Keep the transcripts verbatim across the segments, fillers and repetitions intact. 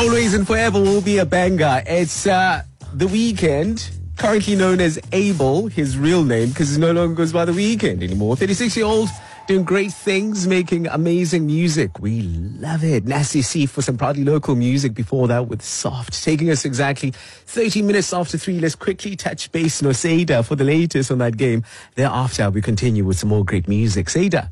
always and forever will be a banger. It's uh, The Weeknd, currently known as Abel, his real name, because he no longer goes by The Weeknd anymore. thirty-six-year-old doing great things, making amazing music. We love it. Nasty C for some proudly local music before that with Soft. Taking us exactly thirty minutes after three. Let's quickly touch base on Seda for the latest on that game. Thereafter, we continue with some more great music. Seda.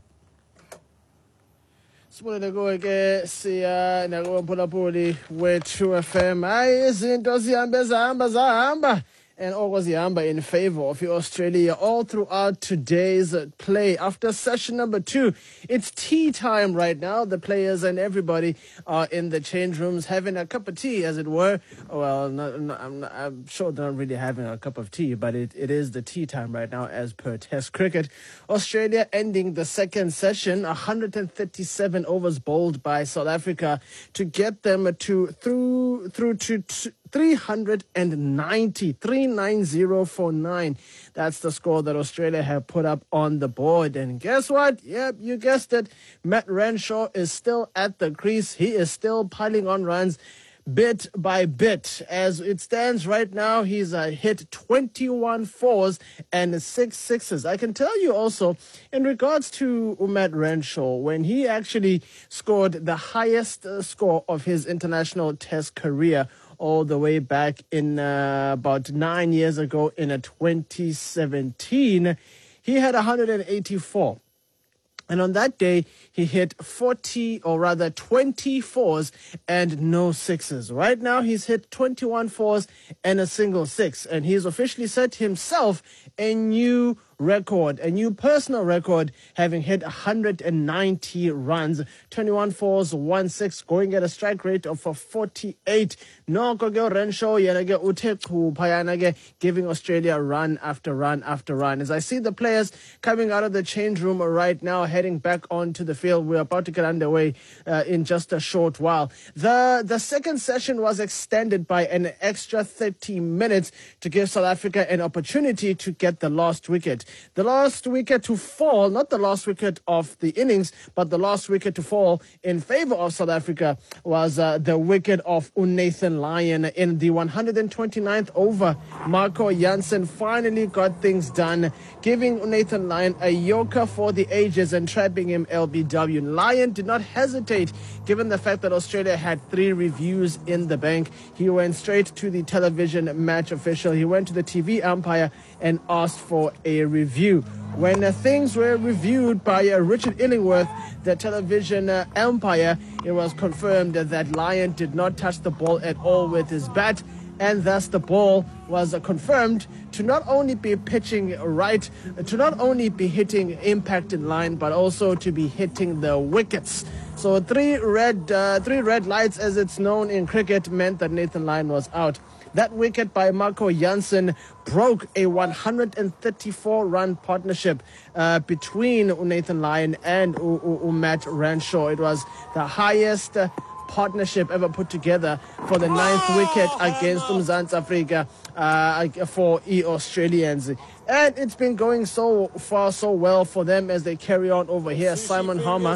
Sibonele ke siya nakuMphulaphuli we-True F M. Hayi izinto zihambe zahamba zahamba and all was Yamba in favor of Australia all throughout today's play. After session number two, it's tea time right now. The players and everybody are in the change rooms having a cup of tea, as it were. Well, not, not, I'm, not, I'm sure they're not really having a cup of tea, but it, it is the tea time right now as per Test cricket. Australia ending the second session, one hundred thirty-seven overs bowled by South Africa to get them to through through to. to three hundred ninety, three ninety for nine. That's the score that Australia have put up on the board. And guess what? Yep, you guessed it. Matt Renshaw is still at the crease. He is still piling on runs bit by bit. As it stands right now, he's uh, hit twenty-one fours and six sixes. I can tell you also, in regards to Matt Renshaw, when he actually scored the highest uh, score of his international test career, all the way back in uh, about nine years ago in a twenty seventeen, he had one hundred eighty-four. And on that day, he hit forty, or rather twenty fours and no sixes. Right now, he's hit twenty-one fours and a single six. And he's officially set himself a new record, a new personal record, having hit one hundred ninety runs, twenty-one fours, one six, going at a strike rate of forty-eight. Noko ke Renshaw yena ke uthe chu phayana ke, giving Australia run after run after run. As I see the players coming out of the change room right now, heading back onto the field, we're about to get underway uh, in just a short while. The the second session was extended by an extra thirty minutes to give South Africa an opportunity to get the last wicket. The last wicket to fall, not the last wicket of the innings, but the last wicket to fall in favor of South Africa was uh, the wicket of Nathan Lyon in the one hundred twenty-ninth over. Marco Jansen finally got things done, giving Nathan Lyon a yorker for the ages and trapping him L B W. Lyon did not hesitate, given the fact that Australia had three reviews in the bank. He went straight to the television match official. He went to the T V umpire and asked for a review. When uh, things were reviewed by uh, Richard Illingworth, the television uh, umpire, it was confirmed that Lyon did not touch the ball at all with his bat, and thus the ball was uh, confirmed to not only be pitching right, to not only be hitting impact in line, but also to be hitting the wickets. So three red, uh, three red lights, as it's known in cricket, meant that Nathan Lyon was out. That wicket by Marco Jansen broke a one hundred thirty-four run partnership uh, between Nathan Lyon and U- U- U- Matt Renshaw. It was the highest uh, partnership ever put together for the ninth wicket against Mzansi Afrika uh, for E Australians. And it's been going so far so well for them as they carry on over here. Simon Harmer,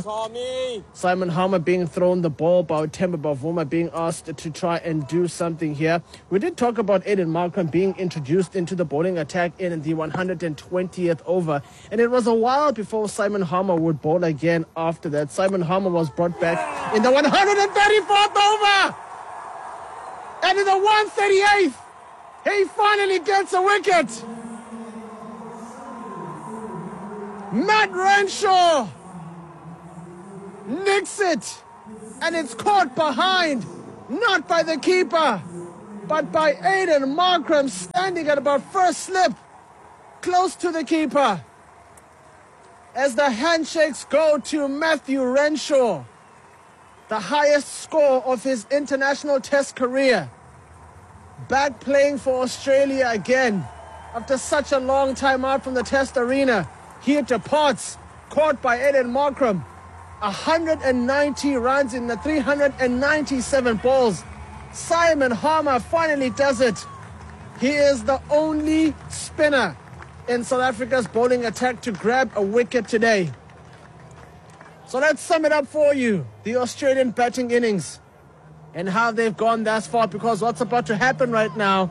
Simon Harmer being thrown the ball by Themba Bavuma, being asked to try and do something here. We did talk about Aiden Markram being introduced into the bowling attack in the one hundred twentieth over. And it was a while before Simon Harmer would bowl again after that. Simon Harmer was brought back in the one hundred thirty-fourth over. And in the one thirty-eighth, he finally gets a wicket. Matt Renshaw nicks it, and it's caught behind, not by the keeper, but by Aiden Markram, standing at about first slip, close to the keeper. As the handshakes go to Matthew Renshaw, the highest score of his international test career, back playing for Australia again after such a long time out from the test arena. Here departs, caught by Aiden Markram. one hundred ninety runs in the three hundred ninety-seven balls. Simon Harmer finally does it. He is the only spinner in South Africa's bowling attack to grab a wicket today. So let's sum it up for you. The Australian batting innings. and how they've gone thus far, because what's about to happen right now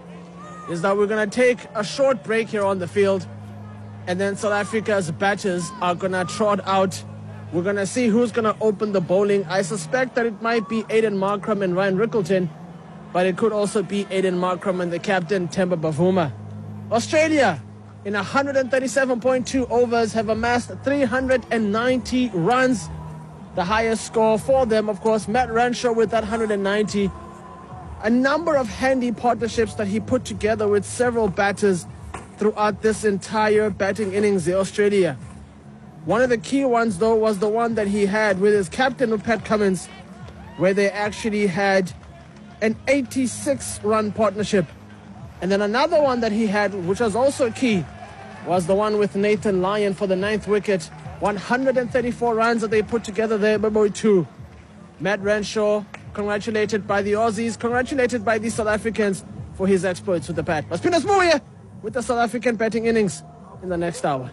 is that we're going to take a short break here on the field, and then South Africa's batters are going to trot out. We're going to see who's going to open the bowling. I suspect that it might be Aiden Markram and Ryan Rickleton, but it could also be Aiden Markram and the captain, Themba Bavuma. Australia, in one hundred thirty-seven point two overs, have amassed three hundred ninety runs. The highest score for them, of course, Matt Renshaw with that one hundred ninety. A number of handy partnerships that he put together with several batters throughout this entire batting innings, the Australia. One of the key ones, though, was the one that he had with his captain, Pat Cummins, where they actually had an eighty-six run partnership. And then another one that he had, which was also key, was the one with Nathan Lyon for the ninth wicket. one hundred thirty-four runs that they put together there, Boy two. Matt Renshaw, congratulated by the Aussies, congratulated by the South Africans for his exploits with the bat. Maspina Smuya with the South African batting innings in the next hour.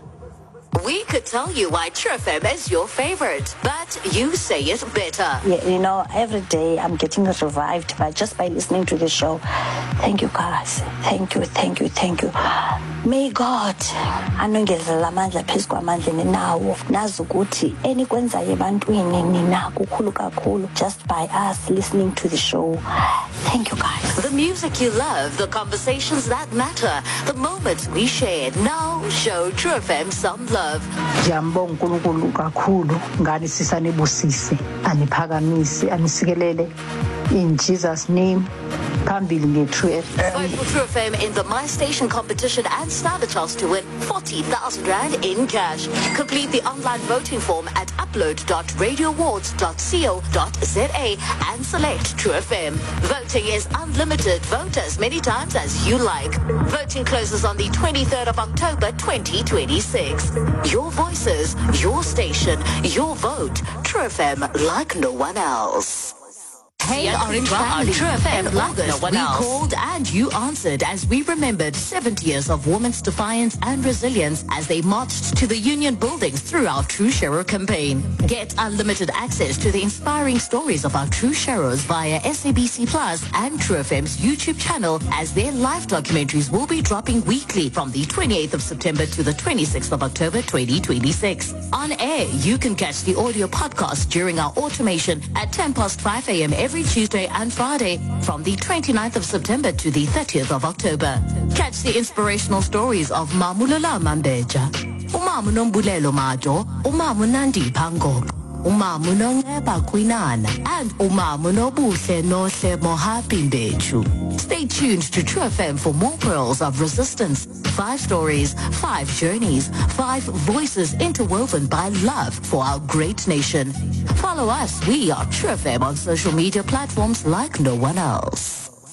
We could tell you why True F M is your favorite, but you say it better. Yeah, you know, every day I'm getting revived by just by listening to the show. Thank you, guys. Thank you, thank you, thank you. May God anongezela amandla phezu kwamandla ninawo nazi ukuthi enikwenzayo ebantwini nina kukhulu kakhulu just by us listening to the show. Thank you, guys. The music you love, the conversations that matter, the moments we shared. Now show True F M some love. Ngiyambonga uNkulunkulu kakhulu ngani sisanibusise aniphakamise anisikelele in Jesus name. Phambili nge-True F M. Vote for True F M in the My Station competition and stand a chance to win forty thousand rand in cash. Complete the online voting form at upload dot radio awards dot co dot za and select True F M. Voting is unlimited. Vote as many times as you like. Voting closes on the twenty-third of October twenty twenty-six. Your voices, your station, your vote. True F M like no one else. Hey, Orange family, True F M in August, no we else. called and you answered as we remembered seventy years of women's defiance and resilience as they marched to the union buildings through our True Shero campaign. Get unlimited access to the inspiring stories of our True Sheros via S A B C Plus and True F M's YouTube channel, as their live documentaries will be dropping weekly from the twenty-eighth of September to the twenty-sixth of October twenty twenty-six. On air, you can catch the audio podcast during our automation at ten past five a.m. every Tuesday and Friday from the twenty-ninth of September to the thirtieth of October. Catch the inspirational stories of Mamulala Mambeja, Umamu Nombulelo Majo, Umamu Nandi Pango, Umamu Nongeba Kwinana, and Umamu Nobuhle Nohle Mohapimbechu. Stay tuned to True F M for more pearls of resistance. Five stories, five journeys, five voices interwoven by love for our great nation. Follow us. We are True F M on social media platforms like no one else.